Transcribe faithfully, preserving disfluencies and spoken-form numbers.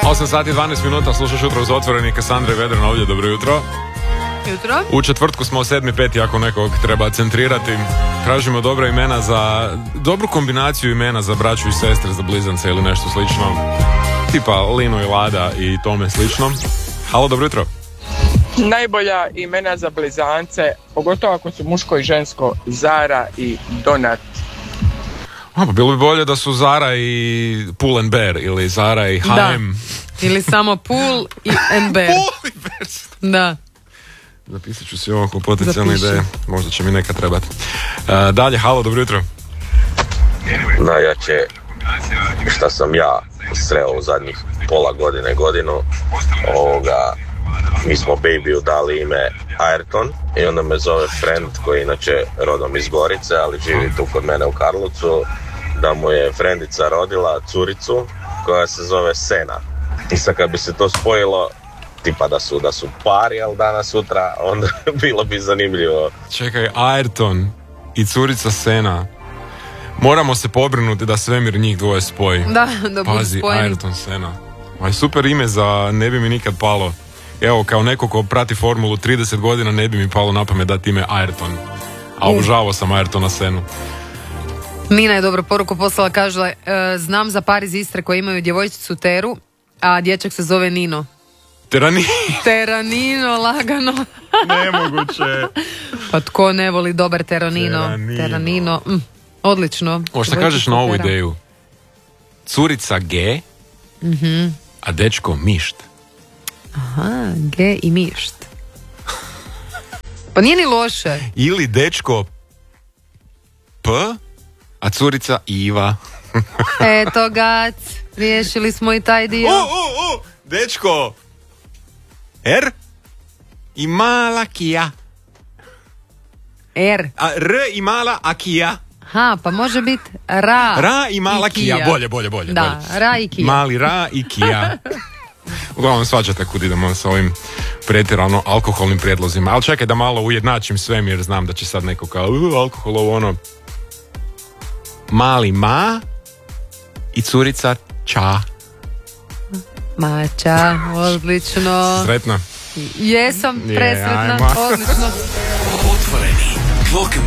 osam sati i dvanaest minuta, slušaš Jutro uz otvoreni, Kasandra i Vedrana ovdje, dobro jutro. Jutro. U četvrtku smo u sedmi peti, ako nekog treba centrirati. Tražimo dobra imena za, dobru kombinaciju imena za braću i sestre, za blizance ili nešto slično. Tipa Lino i Lada i tome slično. Halo, dobro jutro. Najbolja imena za blizance, pogotovo ako su muško i žensko, Zara i Donat. A, pa bilo bi bolje da su Zara i Pull and Bear ili Zara i Haim. Da. Ili samo Pull i and Bear. Pull i Bear. Da. Zapisat ću si ovo kao potencijalne ideje. Možda će mi neka trebati. Uh, dalje, halo, dobro jutro. Najjače šta sam ja sreo u zadnjih pola godine, godinu, ovoga, mi smo babyu dali ime Ayrton i onda me zove friend koji je inače rodom iz Gorice, ali živi tu kod mene u Karlovcu, da mu je friendica rodila curicu koja se zove Sena. I sad kad bi se to spojilo, tipa da su, da su pari, ali danas sutra, onda bilo bi zanimljivo. Čekaj, Ayrton i curica Sena. Moramo se pobrinuti da svemir njih dvoje spoji. Da, da budu Pazi, spojeni. Ayrton Sena. Aj, super ime za ne bi mi nikad palo. Evo, kao neko ko prati formulu trideset godina, ne bi mi palo na pamet dati ime Ayrton. A obožavao sam Ayrtona Senu. Nina je dobro poruku poslala, kaže, e, znam za par iz Istre koji imaju djevojčicu Teru, a dječak se zove Nino. Terani. Teranino, lagano. Nemoguće. Pa tko ne voli dobar Teranino? Teranino. Teranino. Mm, odlično. O, šta kažeš na ovu ideju? Curica G, Mm-hmm. a dečko Mišt. Aha, G i Mišt. Pa nije ni loše. Ili dečko P, a curica Iva. Eto gac, riješili smo i taj dio. U, u, u, dečko R i mala Kija. R. A, R i mala, a Kija. Ha, pa može biti Ra. Ra i mala i Kija. Bolje, bolje, bolje. Da, bolje. Ra i Kija. Mali Ra i Kija. Uglavnom svađate kud idemo sa ovim pretjerano alkoholnim prijedlozima. Ali čekaj da malo ujednačim sve, jer znam da će sad neko kao uh, alkoholovo ono. Mali Ma i curica Ča. Mača, odlično. Sretna. Jesam Je, presretna, ajmo. odlično. Otvoreni, tvog